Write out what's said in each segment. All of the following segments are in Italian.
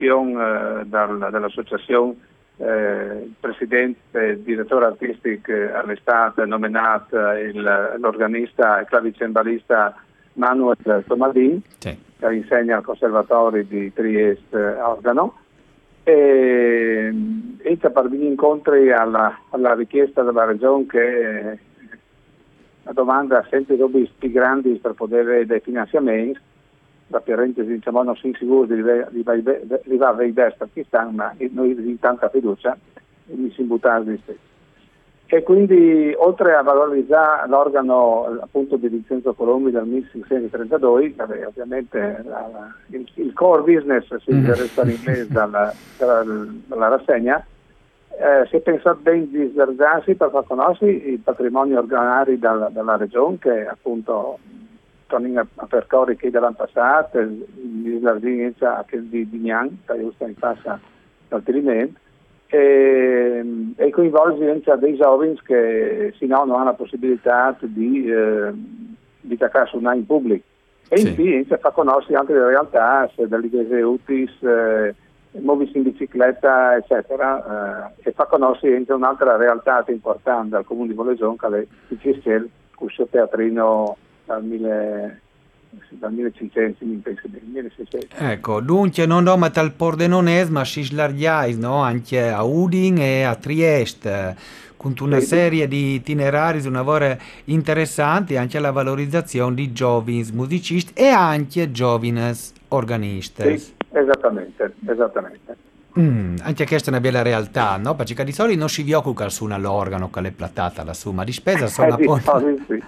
dall'associazione, il presidente e il direttore artistico all'estate nominato l'organista e clavicembalista Manuel Tomadin, Sì. che insegna al Conservatorio di Trieste organo, e per gli incontri alla richiesta della Regione che la domanda sempre più grandi per poter avere dei finanziamenti. Tra parentesi, diciamo, non sono sicuro di arrivare a destra Pakistan, ma noi abbiamo tanta fiducia e mi si buttare di stesso. E quindi, oltre a valorizzare l'organo appunto di Vincenzo Colombi dal 1632, che ovviamente il core business, si resta in inglese dalla rassegna, si è pensato bene di svergarsi per far conoscere il patrimonio organario della regione, che appunto torniamo a percorrere che dall'anno passato, la linea di Nyan, che giusto in passa dal Tilimento, e coinvolge dei giovani che se no non hanno la possibilità di attaccare su in pubblico. E Sì. infine fa conoscere anche le realtà dell'Iglesia Utis, movis in bicicletta, eccetera, e fa conoscere anche un'altra realtà importante del comune di Voleson, che è il CSL, con il suo teatrino dal 1500, 1600. Ecco, dunque non ma tal Pordenonese, ma si slargiais, no? Anche a Udin e a Trieste, con una Sì. serie di itinerari, un lavoro interessante, anche la valorizzazione di giovani musicisti e anche giovani organisti. Sì, esattamente. Anche questa è una bella realtà, no? Perché di solito non si vi occupa su l'organo che è platata la somma di spesa, sono Di appunto solito sì.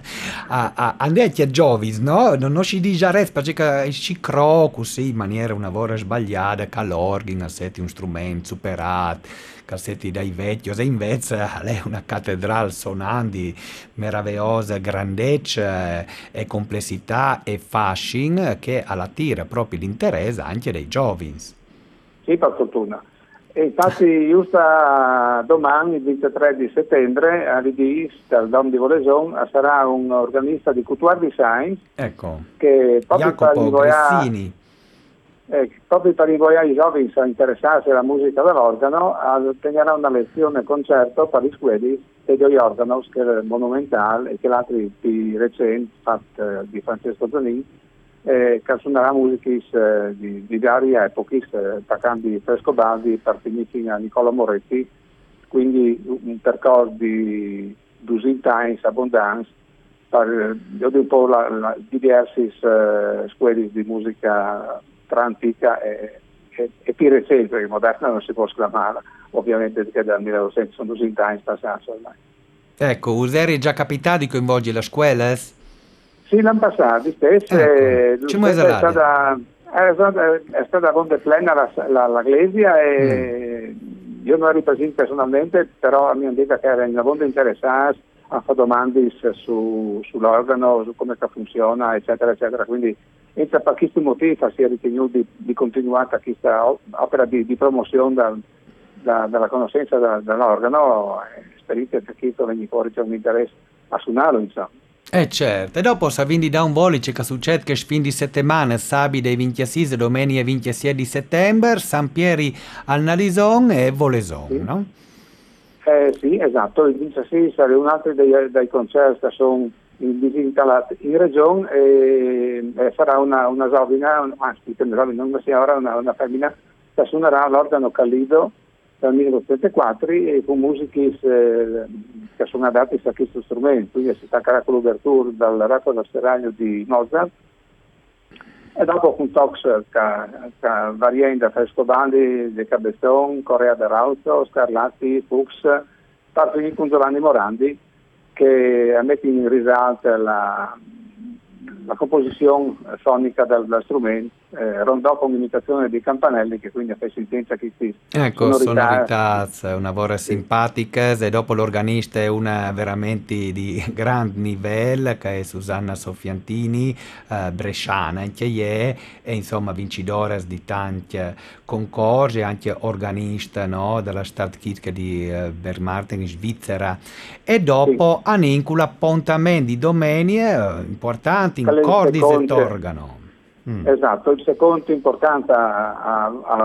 andati a Giovis, no? Non si dice res perché si crocu sì, in maniera una vora sbagliata, che l'organo è un strumento superato, che dai vecchi, e invece è una cattedrale sonante, meravigliosa, grandezza e complessità e fascino che attira proprio l'interesse anche dei giovani. Sì, per fortuna. E infatti, giusto domani, il 23 di settembre, all'IDIS, al Dom di Voleson, sarà un organista di Couture Design, Ecco, che Jacopo Gressini. proprio per invogliare i giovani a interessarsi alla musica dell'organo, tenerà una lezione concerto per gli scuoli e degli organos, che è monumentale e che l'altro più recente, fatto di Francesco Zanini, che suonerà musiche di varie epoche, attaccando Frescobaldi, partiti a Nicola Moretti, quindi un percorso di Times Abundance per un po' diversi scuole di musica tra antica e più recente, perché moderna non si può esclamare, ovviamente perché dal 1900 sono Times passati ormai. Ecco, useri già capitati di coinvolgere le scuole? Sì, l'anno passato, stesso, Ecco, ci muove è stata molto plena la Glesia e io non ero presente personalmente, però mi hanno detto che erano molto interessati a fare domande sull'organo, su come funziona, eccetera, eccetera. Quindi, per questi motivi si è ritenuto di continuare a questa opera di promozione della conoscenza dell'organo, speriamo che questo venga fuori c'è un interesse a suonarlo, insomma. Certo, e dopo quindi da un volice che succede che fin di settimana, sabato e 26 e domenica 27 di settembre, San Pieri al Nalison e Voleson, Sì. no? Sì, esatto, il 26 sarà un altro dei concerti che sono in visita in regione e sarà una giovina, anzi non sia ora una femmina, che suonerà l'organo Callido dal 1934 e con musiche che sono adatte a questo strumento, quindi si staccherà con l'ouverture dal Requiem Serraglio di Mozart e dopo con talks che variano da Frescobaldi, De Cabesson, Correa de Rauto, Scarlatti, Fuchs, partendo con Giovanni Morandi che mette in risalto la composizione sonica del strumento, rondò con imitazione di campanelli che quindi fa sentenza che questi Ecco, sonorità, una voce simpatica e dopo l'organista è una veramente di gran livello che è Susanna Soffiantini, bresciana anche lei, e insomma vincitore di tanti concorsi, anche organista, no, della Stadtkirche di Bermarten in Svizzera. E dopo hanno l'appuntamento di domenica importanti in Cordis et Organo. Esatto, il secondo importante a